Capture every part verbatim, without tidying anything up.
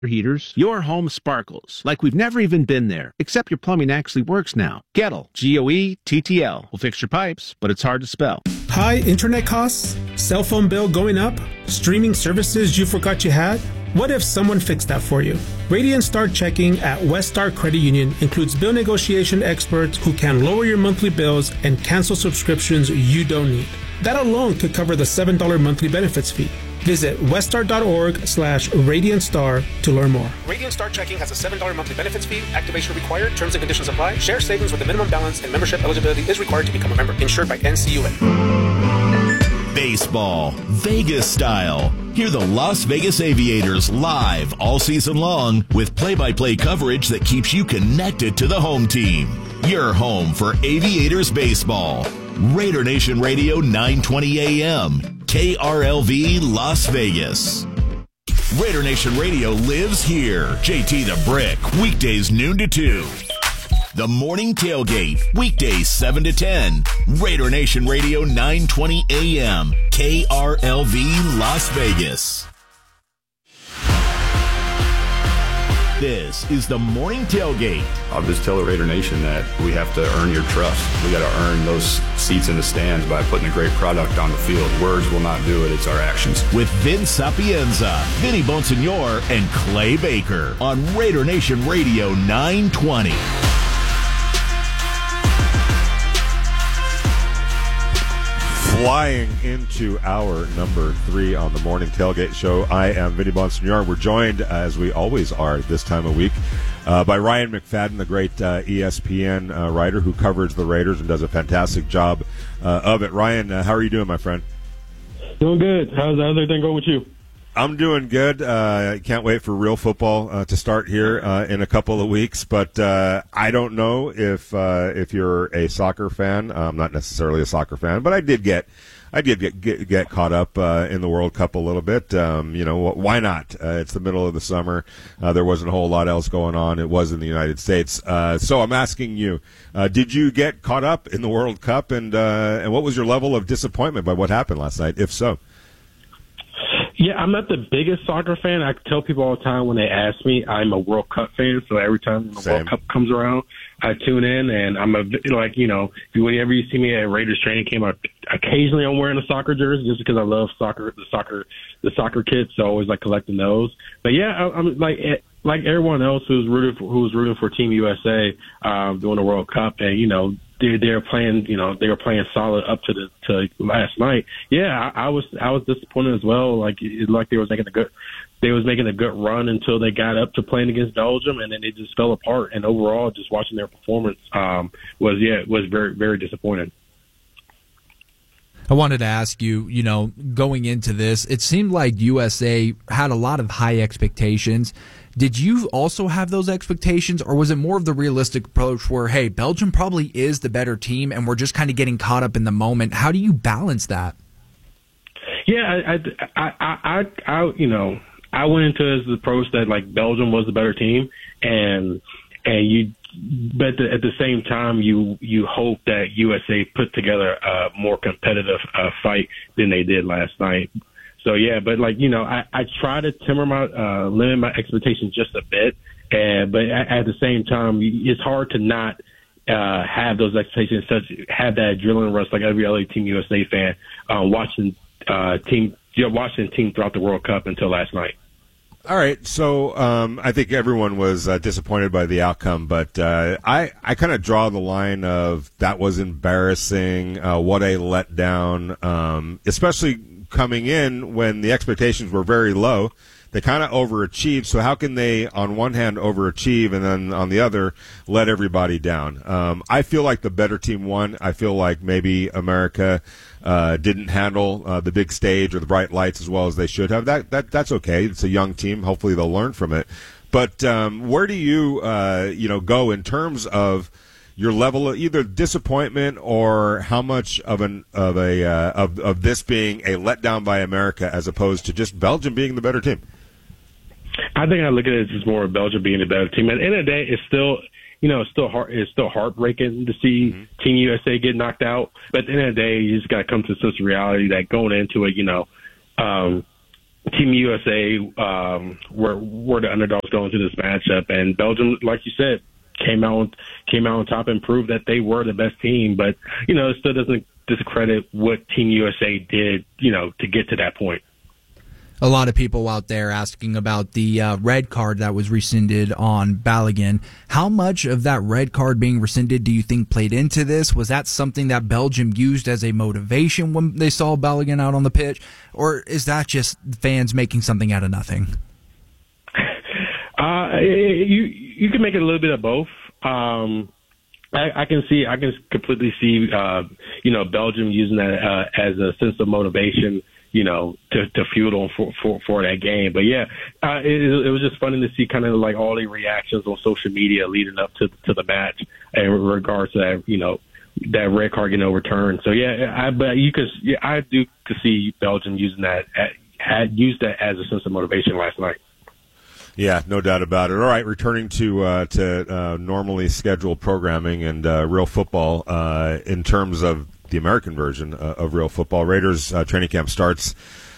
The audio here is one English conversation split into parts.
heaters, your home sparkles like we've never even been there, except your plumbing actually works now. Gettle, G O E T T L, will fix your pipes, but it's hard to spell. High internet costs? Cell phone bill going up? Streaming services you forgot you had? What if someone fixed that for you? Radiant Star Checking at Westar Credit Union includes bill negotiation experts who can lower your monthly bills and cancel subscriptions you don't need. That alone could cover the seven dollars monthly benefits fee. Visit westar.org slash Radiant Star to learn more. Radiant Star Checking has a seven dollars monthly benefits fee. Activation required. Terms and conditions apply. Share savings with a minimum balance and membership eligibility is required to become a member. Insured by N C U A. Baseball, Vegas style. Hear the Las Vegas Aviators live all season long with play-by-play coverage that keeps you connected to the home team. Your home for Aviators baseball. Raider Nation Radio nine twenty A M, K R L V Las Vegas. Raider Nation Radio lives here. J T the Brick, weekdays noon to two. The Morning Tailgate, weekdays seven to ten. Raider Nation Radio nine twenty A M, K R L V Las Vegas. This is the Morning Tailgate. I'll just tell the Raider Nation that we have to earn your trust. We got to earn those seats in the stands by putting a great product on the field. Words will not do it. It's our actions. With Vince Sapienza, Vinny Bonsignor, and Clay Baker on Raider Nation Radio nine twenty. Flying into hour number three on the Morning Tailgate Show. I am Vinny Bonsignor. We're joined, as we always are this time of week, uh, by Ryan McFadden, the great uh, E S P N uh, writer who covers the Raiders and does a fantastic job uh, of it. Ryan, uh, how are you doing, my friend? Doing good. How's everything going with you? I'm doing good. Uh, can't wait for real football uh, to start here uh, in a couple of weeks. But uh, I don't know if uh, if you're a soccer fan. I'm not necessarily a soccer fan, but I did get I did get get, get caught up uh, in the World Cup a little bit. Um, you know, why not? Uh, it's the middle of the summer. Uh, there wasn't a whole lot else going on. It was in the United States. Uh, so I'm asking you, uh, did you get caught up in the World Cup, and uh, and what was your level of disappointment by what happened last night, if so? Yeah, I'm not the biggest soccer fan. I tell people all the time when they ask me, I'm a World Cup fan. So every time the Same. World Cup comes around, I tune in, and I'm a like you know, whenever you see me at Raiders training camp, I, occasionally I'm wearing a soccer jersey just because I love soccer, the soccer, the soccer kits. So I always like collecting those. But yeah, I, I'm like like everyone else who's rooting for, who's rooting for Team U S A um, during the World Cup, and you know. They they're playing, you know, they were playing solid up to the to last night. Yeah, I, I was I was disappointed as well. Like it, like they was making a good, they was making a good run until they got up to playing against Belgium, and then they just fell apart. And overall, just watching their performance um, was yeah was very very disappointing. I wanted to ask you, you know, going into this, it seemed like U S A had a lot of high expectations. Did you also have those expectations, or was it more of the realistic approach where, hey, Belgium probably is the better team and we're just kind of getting caught up in the moment? How do you balance that? Yeah, I, I, I, I, I you know, I went into this approach that like Belgium was the better team, and and you, but the, at the same time, you you hope that U S A put together a more competitive uh, fight than they did last night. So, yeah, but, like, you know, I, I try to temper my, uh, limit my expectations just a bit. And, but at, at the same time, it's hard to not, uh, have those expectations, such, have that adrenaline rush like every other Team U S A fan, uh, watching, uh, team, you know, watching team throughout the World Cup until last night. All right, so um, I think everyone was uh, disappointed by the outcome, but uh, I, I kind of draw the line of that was embarrassing, uh, what a letdown, um, especially coming in when the expectations were very low. They kind of overachieved, so how can they, on one hand, overachieve and then on the other, let everybody down? Um, I feel like the better team won. I feel like maybe America uh, didn't handle uh, the big stage or the bright lights as well as they should have. That that That's okay. It's a young team. Hopefully they'll learn from it. But um, where do you, uh, you know, go in terms of your level of either disappointment or how much of an of a uh, of of this being a letdown by America as opposed to just Belgium being the better team? I think I look at it as more of Belgium being a better team. At the end of the day, it's still, you know, it's still heart, it's still heartbreaking to see mm-hmm. Team U S A get knocked out. But at the end of the day, you just got to come to such a reality that going into it, you know, um, Team U S A um, were were the underdogs going into this matchup, and Belgium, like you said, came out came out on top and proved that they were the best team. But you know, it still doesn't discredit what Team U S A did, you know, to get to that point. A lot of people out there asking about the uh, red card that was rescinded on Balogun. How much of that red card being rescinded do you think played into this? Was that something that Belgium used as a motivation when they saw Balogun out on the pitch? Or is that just fans making something out of nothing? Uh, you you can make it a little bit of both. Um, I, I can see, I can completely see, uh, you know, Belgium using that uh, as a sense of motivation, you know, to, to fuel them for, for, for that game. But yeah, uh, it, it was just funny to see kind of like all the reactions on social media leading up to to the match in regards to that, you know, that red card getting overturned. So yeah, I but you could, yeah, I do could see Belgium using that, had used that as a sense of motivation last night. Yeah, no doubt about it. All right, returning to uh, to uh, normally scheduled programming and uh, real football uh, in terms of the American version uh, of real football. Raiders uh, training camp starts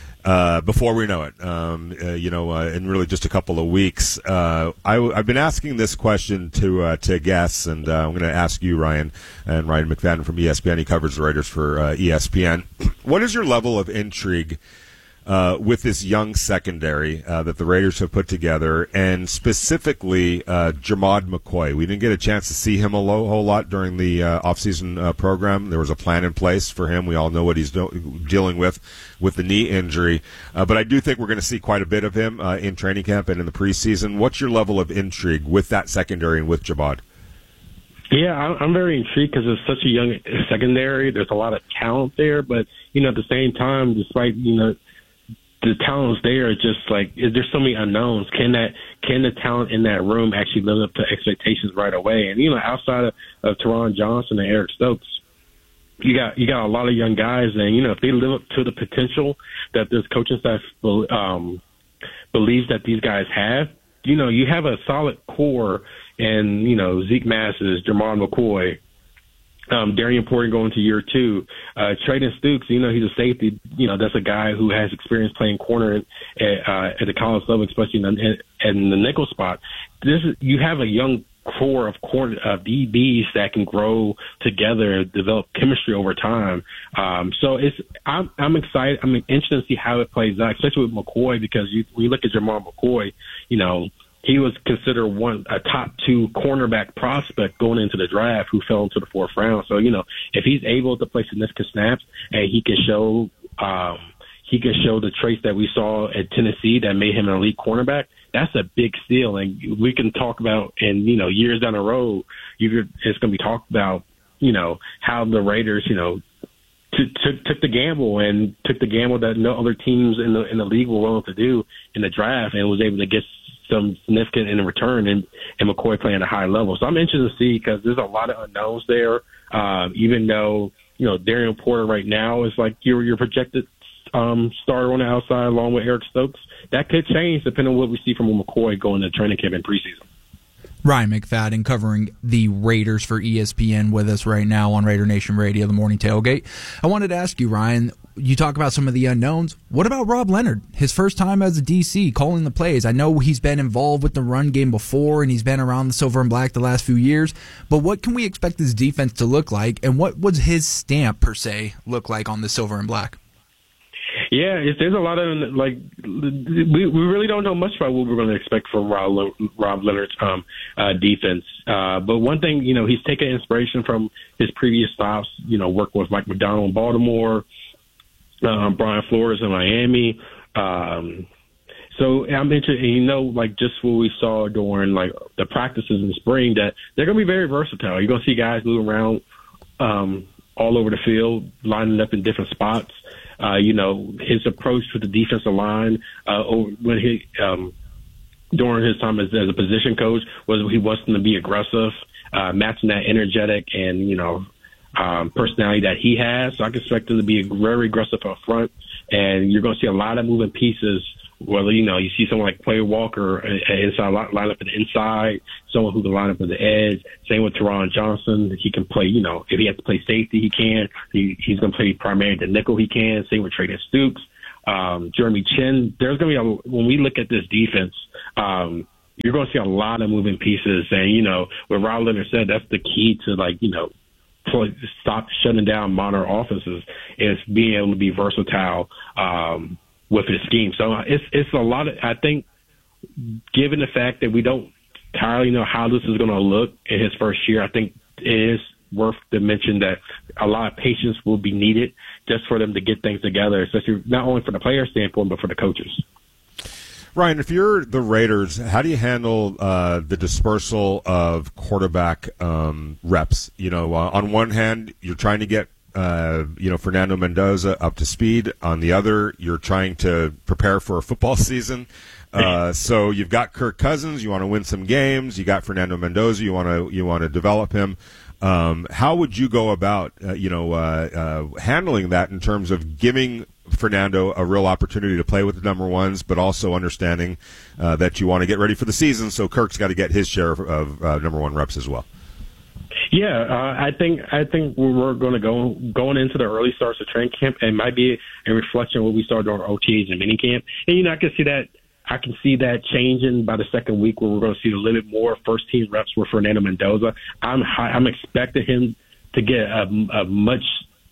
uh, before we know it, um, uh, you know, uh, in really just a couple of weeks. Uh, I, I've been asking this question to uh, to guests, and uh, I'm going to ask you, Ryan, and Ryan McFadden from E S P N. He covers the Raiders for uh, E S P N. What is your level of intrigue Uh, with this young secondary uh, that the Raiders have put together, and specifically uh, Jermod McCoy? We didn't get a chance to see him a lo- whole lot during the uh, offseason uh, program. There was a plan in place for him. We all know what he's do- dealing with with the knee injury. Uh, but I do think we're going to see quite a bit of him uh, in training camp and in the preseason. What's your level of intrigue with that secondary and with Jermod? Yeah, I'm very intrigued because it's such a young secondary. There's a lot of talent there, but, you know, at the same time, despite, you know, the talent's there, it's just like, is there so many unknowns? Can that, can the talent in that room actually live up to expectations right away? And, you know, outside of, of Teron Johnson and Eric Stokes, you got, you got a lot of young guys, and, you know, if they live up to the potential that this coaching staff um, believes that these guys have, you know, you have a solid core, and, you know, Zeke Masses, Jermod McCoy, Um, Darian Porter going to year two. Uh, Trayden Stukes, you know, he's a safety. You know, that's a guy who has experience playing corner at, uh, at the college level, especially in the, in the nickel spot. This is, you have a young core of corner of D Bs that can grow together and develop chemistry over time. Um, so it's I'm, I'm excited. I'm interested to see how it plays out, especially with McCoy, because you, when you look at Jermod McCoy, you know, he was considered one a top two cornerback prospect going into the draft who fell into the fourth round. So, you know, if he's able to play significant snaps and he can show um, he can show the traits that we saw at Tennessee that made him an elite cornerback, that's a big steal. And we can talk about, and, you know, years down the road, you could, it's going to be talked about, you know, how the Raiders, you know, T- took took the gamble and took the gamble that no other teams in the in the league were willing to do in the draft, and was able to get some significant in return, and, and McCoy playing at a high level. So I'm interested to see, because there's a lot of unknowns there. Um, even though, you know, Darian Porter right now is like your your projected um, starter on the outside along with Eric Stokes, that could change depending on what we see from McCoy going to training camp in preseason. Ryan McFadden covering the Raiders for E S P N with us right now on Raider Nation Radio, the Morning Tailgate. I wanted to ask you, Ryan, you talk about some of the unknowns. What about Rob Leonard? His first time as a D C calling the plays. I know he's been involved with the run game before, and he's been around the silver and black the last few years, but what can we expect this defense to look like, and what would his stamp, per se, look like on the silver and black? Yeah, it's, there's a lot of, like, we, we really don't know much about what we're going to expect from Rob, Rob Leonard's um, uh, defense. Uh, but one thing, you know, he's taken inspiration from his previous stops, you know, working with Mike McDonald in Baltimore, um, Brian Flores in Miami. Um, so I'm interested, you know, like just what we saw during, like, the practices in the spring, that they're going to be very versatile. You're going to see guys moving around um, all over the field, lining up in different spots. Uh, you know, his approach to the defensive line uh, when he um, during his time as, as a position coach was he wants them to be aggressive, uh, matching that energetic and, you know, um, personality that he has. So I expect him to be very aggressive up front, and you're going to see a lot of moving pieces. Whether, you know, you see someone like Quay Walker inside, line up at the inside, someone who can line up at the edge. Same with Teron Johnson. He can play, you know, if he has to play safety, he can. He, he's going to play primarily the nickel, he can. Same with Trayden Stukes. um, Jeremy Chin. There's going to be a, when we look at this defense, um, you're going to see a lot of moving pieces. And, you know, what Rob Leonard said, that's the key to, like, you know, to stop shutting down modern offenses is being able to be versatile um, with his scheme. So it's it's a lot of, I think, given the fact that we don't entirely know how this is going to look in his first year, I think it is worth to mention that a lot of patience will be needed just for them to get things together, especially not only for the player standpoint, but for the coaches. Ryan, if you're the Raiders, how do you handle uh, the dispersal of quarterback um, reps? You know, uh, on one hand, you're trying to get uh, you know Fernando Mendoza up to speed. On the other, you're trying to prepare for a football season. Uh, so you've got Kirk Cousins, you want to win some games. You got Fernando Mendoza, you want to you want to develop him. Um, how would you go about uh, you know uh, uh, handling that in terms of giving Fernando a real opportunity to play with the number ones, but also understanding uh, that you want to get ready for the season, so Kirk's got to get his share of, of uh, number one reps as well. Yeah, uh, I think I think we're going to go going into the early starts of training camp. It might be a reflection of what we started during O T As and minicamp, and you know I can see that I can see that changing by the second week, where we're going to see a little bit more first team reps with Fernando Mendoza. I'm I'm expecting him to get a, a much.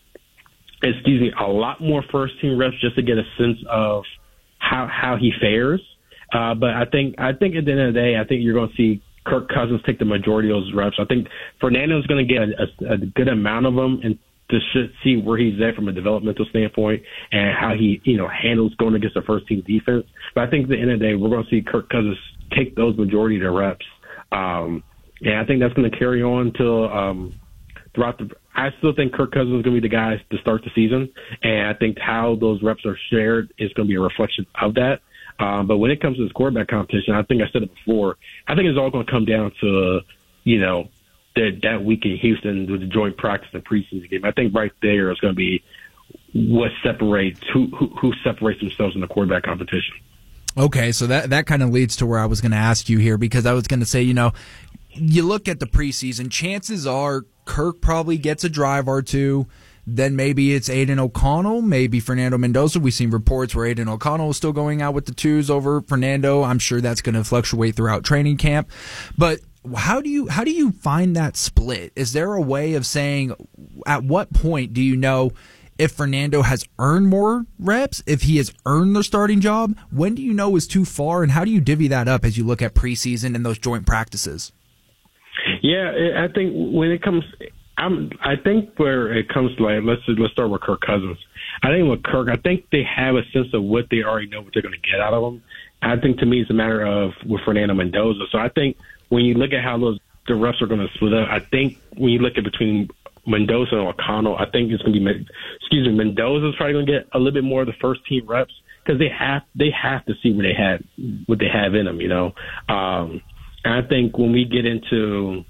excuse me, a lot more first-team reps just to get a sense of how how he fares. Uh, but I think I think at the end of the day, I think you're going to see Kirk Cousins take the majority of those reps. I think Fernando's going to get a, a, a good amount of them and to see where he's at from a developmental standpoint and how he, you know, handles going against the first-team defense. But I think at the end of the day, we're going to see Kirk Cousins take those majority of the reps. Um, and I think that's going to carry on till um, throughout the – I still think Kirk Cousins is going to be the guy to start the season, and I think how those reps are shared is going to be a reflection of that. Um, but when it comes to this quarterback competition, I think I said it before, I think it's all going to come down to, you know, that, that week in Houston with the joint practice and preseason game. I think right there is going to be what separates who, who, who separates themselves in the quarterback competition. Okay, so that, that kind of leads to where I was going to ask you here, because I was going to say, you know, you look at the preseason, chances are Kirk probably gets a drive or two. Then maybe it's Aiden O'Connell, maybe Fernando Mendoza. We've seen reports where Aiden O'Connell is still going out with the twos over Fernando. I'm sure that's going to fluctuate throughout training camp. But how do you how do you find that split? Is there a way of saying at what point do you know if Fernando has earned more reps, if he has earned the starting job? When do you know is too far, and how do you divvy that up as you look at preseason and those joint practices? Yeah, I think when it comes, I'm, I think where it comes to, like, let's let's start with Kirk Cousins. I think with Kirk, I think they have a sense of what they already know what they're going to get out of him. I think to me it's a matter of with Fernando Mendoza. So I think when you look at how those the reps are going to split up, I think when you look at between Mendoza and O'Connell, I think it's going to be, excuse me, Mendoza's probably going to get a little bit more of the first team reps because they have they have to see what they had what they have in them, you know. Um, and I think when we get into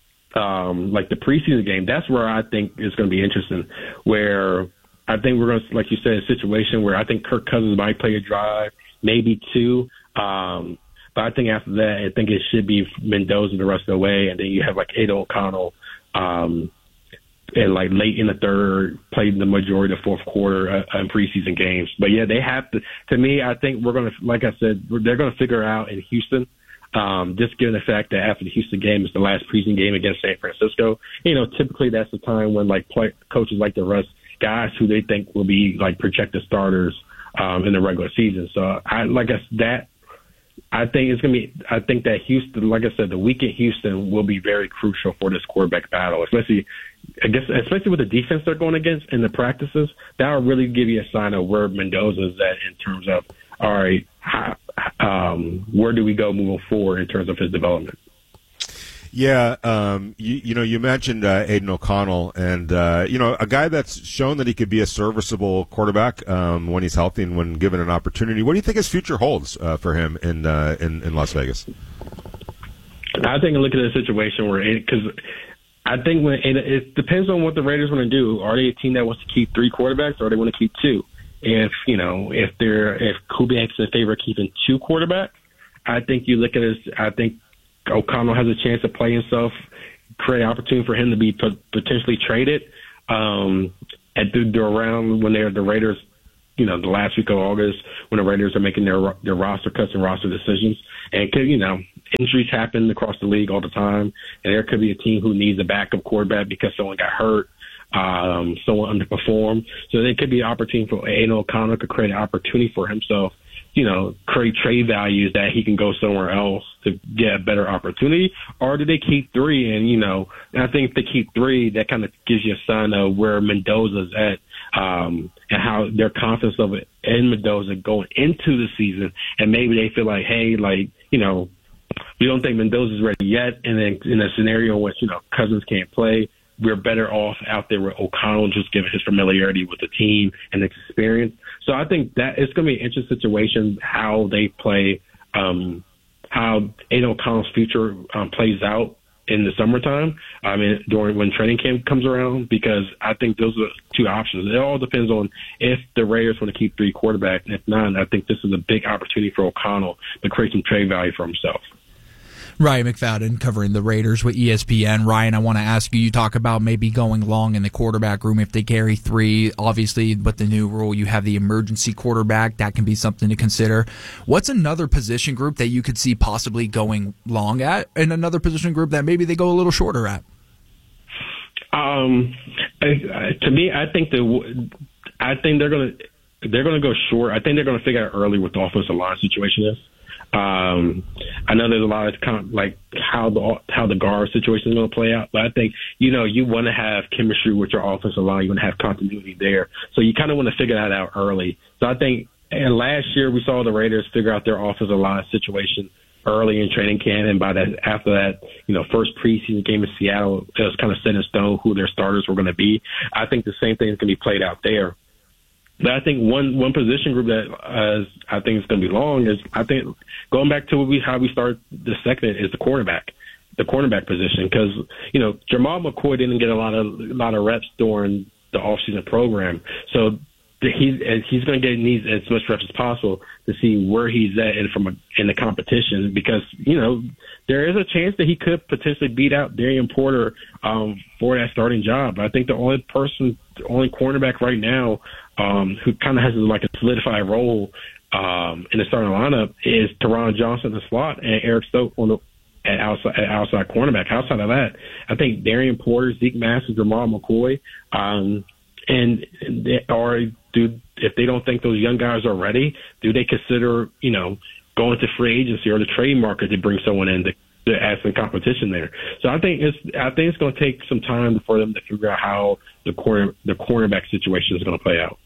um, like the preseason game, that's where I think it's going to be interesting. Where I think we're going to, like you said, a situation where I think Kirk Cousins might play a drive, maybe two. Um, but I think after that, I think it should be Mendoza the rest of the way, and then you have like Aiden O'Connell, um, and like late in the third, played the majority of the fourth quarter uh, in preseason games. But yeah, they have to. To me, I think we're going to, like I said, they're going to figure out in Houston. Um, just given the fact that after the Houston game is the last preseason game against San Francisco, you know, typically that's the time when like play, coaches like to rest guys who they think will be like projected starters um, in the regular season. So I like I, that. I think it's gonna be. I think that Houston, like I said, the week in Houston will be very crucial for this quarterback battle, especially, I guess, especially with the defense they're going against in the practices. That will really give you a sign of where Mendoza is at in terms of, all right, how, um, where do we go moving forward in terms of his development. Yeah, um, you, you know, you mentioned uh, Aiden O'Connell, and uh, you know, a guy that's shown that he could be a serviceable quarterback um, when he's healthy and when given an opportunity. What do you think his future holds uh, for him in, uh, in in Las Vegas? I think look at the situation where because I think when it, it depends on what the Raiders want to do. Are they a team that wants to keep three quarterbacks, or they want to keep two? If you know, if they're if Kubiak's in favor of keeping two quarterbacks, I think you look at it. I think O'Connell has a chance to play himself, create an opportunity for him to be potentially traded um, at the, the around when they're the Raiders you know, the last week of August when the Raiders are making their their roster cuts and roster decisions. And, could, you know, injuries happen across the league all the time, and there could be a team who needs a backup quarterback because someone got hurt, um, someone underperformed. So there could be an opportunity for Aidan O'Connell to create an opportunity for himself, you know, create trade values that he can go somewhere else to get a better opportunity. Or do they keep three? And, you know, and I think if they keep three, that kind of gives you a sign of where Mendoza's at, um, and how their confidence of it in Mendoza going into the season. And maybe they feel like, hey, like, you know, we don't think Mendoza's ready yet. And then in a scenario in which, you know, Cousins can't play, we're better off out there with O'Connell, just given his familiarity with the team and experience. So I think that it's going to be an interesting situation how they play, um, how Aidan O'Connell's future um, plays out in the summertime. I mean, during when training camp comes around, because I think those are two options. It all depends on if the Raiders want to keep three quarterbacks. And if not, I think this is a big opportunity for O'Connell to create some trade value for himself. Ryan McFadden covering the Raiders with E S P N. Ryan, I want to ask you, you talk about maybe going long in the quarterback room if they carry three. Obviously, with the new rule, you have the emergency quarterback. That can be something to consider. What's another position group that you could see possibly going long at, and another position group that maybe they go a little shorter at? Um, I, to me, I think the I think they're gonna they're gonna go short. I think they're gonna figure out early what the offensive line situation is. Um, I know there's a lot of kind of like how the how the guard situation is going to play out, but I think, you know, you want to have chemistry with your offensive line. You want to have continuity there, so you kind of want to figure that out early. So I think, and last year we saw the Raiders figure out their offensive line situation early in training camp, and by that after that, you know, first preseason game in Seattle, it was kind of set in stone who their starters were going to be. I think the same thing is going to be played out there. But I think one one position group that uh, I think is going to be long is, I think, going back to we, how we started the segment, is the cornerback, the cornerback position. Because, you know, Jamal McCoy didn't get a lot of a lot of reps during the offseason program. So he's, he's going to get needs as much reps as possible to see where he's at in, from a, in the competition. Because, you know, there is a chance that he could potentially beat out Darian Porter um, for that starting job. I think the only person, the only cornerback right now Um, who kind of has like a solidified role um, in the starting lineup is Teron Johnson in the slot and Eric Stokes on the at outside, at outside cornerback. Outside of that, I think Darian Porter, Zeke Masters, Jamal McCoy, um, and they, or do if they don't think those young guys are ready, do they consider, you know, going to free agency or the trade market to bring someone in to, to add some competition there? So I think it's I think it's going to take some time for them to figure out how the corner the cornerback situation is going to play out.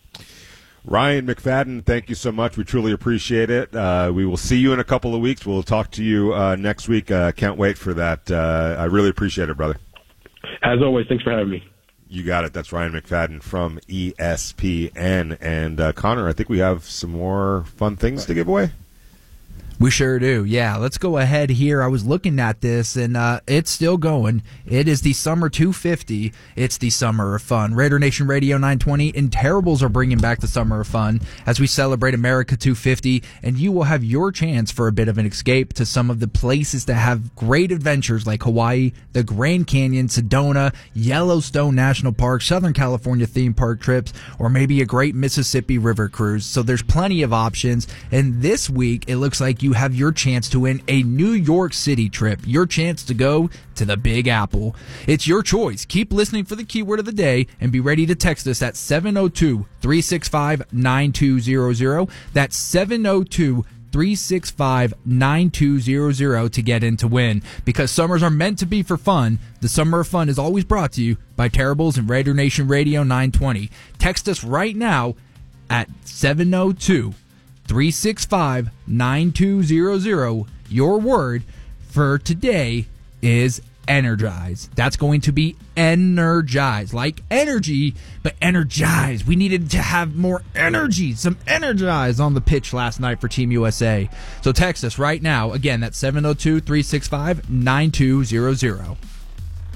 Ryan McFadden, thank you so much. We truly appreciate it. Uh, we will see you in a couple of weeks. We'll talk to you uh, next week. Uh, can't wait for that. Uh, I really appreciate it, brother. As always, thanks for having me. You got it. That's Ryan McFadden from E S P N. And uh, Connor, I think we have some more fun things to give away. We sure do. Yeah, let's go ahead here. I was looking at this, and uh, it's still going. It is the Summer two fifty. It's the Summer of Fun. Raider Nation Radio nine twenty and Terribles are bringing back the Summer of Fun as we celebrate America two fifty, and you will have your chance for a bit of an escape to some of the places that have great adventures like Hawaii, the Grand Canyon, Sedona, Yellowstone National Park, Southern California theme park trips, or maybe a great Mississippi River cruise. So there's plenty of options, and this week it looks like you have your chance to win a New York City trip, your chance to go to the Big Apple. It's your choice. Keep listening for the keyword of the day and be ready to text us at seven oh two, three six five, nine two zero zero. That's seven oh two, three six five, nine two zero zero to get in to win. Because summers are meant to be for fun, the Summer of Fun is always brought to you by Terribles and Raider Nation Radio nine twenty. Text us right now at seven oh two, three six five, nine two zero zero. Your word for today is energize. That's going to be energize, like energy, but energize. We needed to have more energy, some energize on the pitch last night for Team U S A. So text us right now. Again, that's seven oh two, three six five, nine two zero zero.